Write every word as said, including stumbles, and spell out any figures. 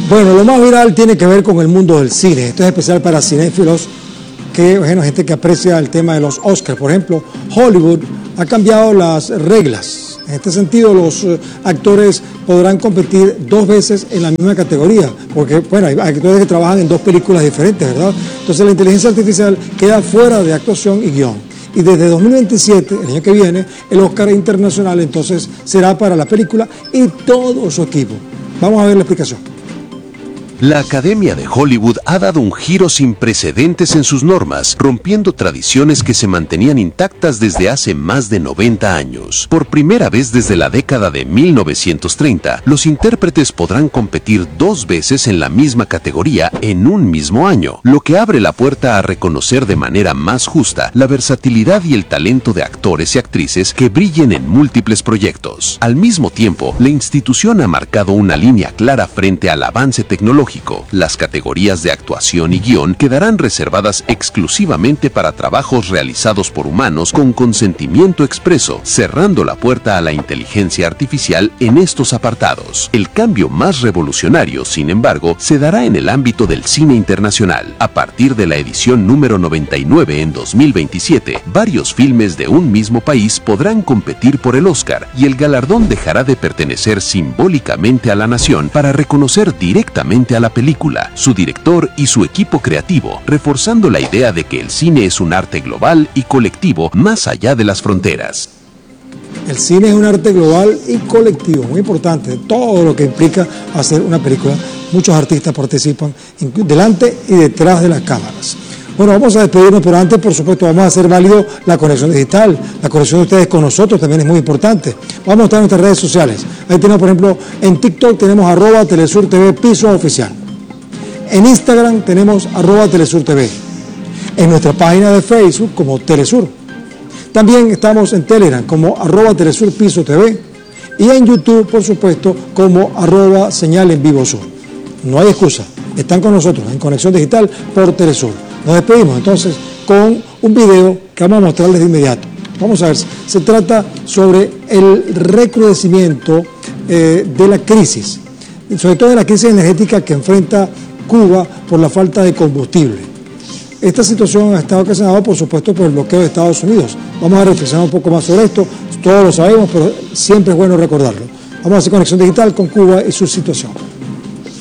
Bueno, lo más viral tiene que ver con el mundo del cine. Esto es especial para cinéfilos, que, bueno, gente que aprecia el tema de los Oscars. Por ejemplo, Hollywood ha cambiado las reglas. En este sentido, los uh, actores podrán competir dos veces en la misma categoría, porque, bueno, hay actores que trabajan en dos películas diferentes, ¿verdad? Entonces, la inteligencia artificial queda fuera de actuación y guión. Y desde dos mil veintisiete, el año que viene, el Oscar internacional entonces será para la película y todo su equipo. Vamos a ver la explicación. La Academia de Hollywood ha dado un giro sin precedentes en sus normas, rompiendo tradiciones que se mantenían intactas desde hace más de noventa años. Por primera vez desde la década de mil novecientos treinta, los intérpretes podrán competir dos veces en la misma categoría en un mismo año, lo que abre la puerta a reconocer de manera más justa la versatilidad y el talento de actores y actrices que brillen en múltiples proyectos. Al mismo tiempo, la institución ha marcado una línea clara frente al avance tecnológico. Las categorías de actuación y guión quedarán reservadas exclusivamente para trabajos realizados por humanos con consentimiento expreso, cerrando la puerta a la inteligencia artificial en estos apartados. El cambio más revolucionario, sin embargo, se dará en el ámbito del cine internacional. A partir de la edición número noventa y nueve en dos mil veintisiete, varios filmes de un mismo país podrán competir por el Oscar y el galardón dejará de pertenecer simbólicamente a la nación para reconocer directamente a la película, su director y su equipo creativo, reforzando la idea de que el cine es un arte global y colectivo más allá de las fronteras. El cine es un arte global y colectivo, muy importante, todo lo que implica hacer una película. Muchos artistas participan delante y detrás de las cámaras. Bueno, vamos a despedirnos, pero antes, por supuesto, vamos a hacer válido la conexión digital. La conexión de ustedes con nosotros también es muy importante. Vamos a estar en nuestras redes sociales. Ahí tenemos, por ejemplo, en TikTok tenemos arroba Telesur T V Piso Oficial. En Instagram tenemos arroba Telesur T V. En nuestra página de Facebook como Telesur. También estamos en Telegram como arroba Telesur Piso T V. Y en YouTube, por supuesto, como arroba Señal en Vivo Sur. No hay excusa. Están con nosotros en Conexión Digital por Telesur. Nos despedimos entonces con un video que vamos a mostrarles de inmediato. Vamos a ver, se trata sobre el recrudecimiento eh, de la crisis, sobre todo de la crisis energética que enfrenta Cuba por la falta de combustible. Esta situación ha estado ocasionada, por supuesto, por el bloqueo de Estados Unidos. Vamos a reflexionar un poco más sobre esto, todos lo sabemos, pero siempre es bueno recordarlo. Vamos a hacer Conexión Digital con Cuba y su situación.